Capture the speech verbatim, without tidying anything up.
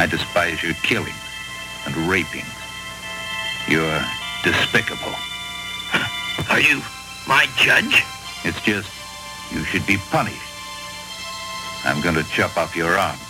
I despise your killings and rapings. You're despicable. Are you my judge? It's just, you should be punished. I'm going to chop off your arm.